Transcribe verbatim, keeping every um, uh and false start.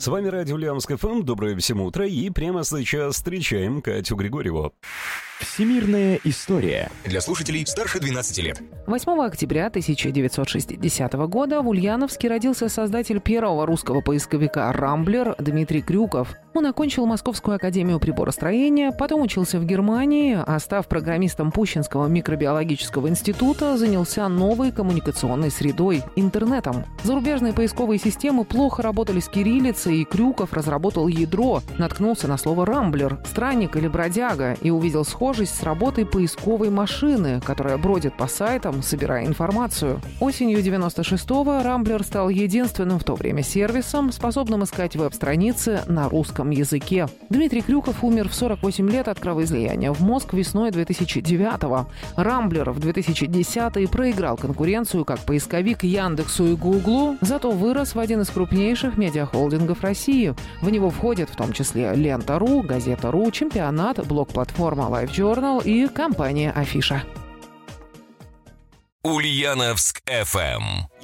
С вами радио Ульяновск эф эм. Доброе всем утро. И прямо сейчас встречаем Катю Григорьеву. Всемирная история. Для слушателей старше двенадцати лет. восьмого октября тысяча девятьсот шестидесятого года в Ульяновске родился создатель первого русского поисковика «Рамблер» Дмитрий Крюков. Он окончил Московскую академию приборостроения, потом учился в Германии, а став программистом Пущинского микробиологического института, занялся новой коммуникационной средой – интернетом. Зарубежные поисковые системы плохо работали с кириллицей, и Крюков разработал ядро, наткнулся на слово «рамблер» – странник или бродяга, и увидел схожесть с работой поисковой машины, которая бродит по сайтам, собирая информацию. Осенью девяносто шестого «Рамблер» стал единственным в то время сервисом, способным искать веб-страницы на русском языке. Дмитрий Крюков умер в сорок восемь лет от кровоизлияния в мозг весной две тысячи девятого. «Рамблер» в две тысячи десятом проиграл конкуренцию как поисковик Яндексу и Гуглу, зато вырос в один из крупнейших медиахолдингов России. В него входят в том числе Лента.ру, Газета.ру, Чемпионат, блог-платформа LiveJournal и компания Афиша. Ульяновск эф эм.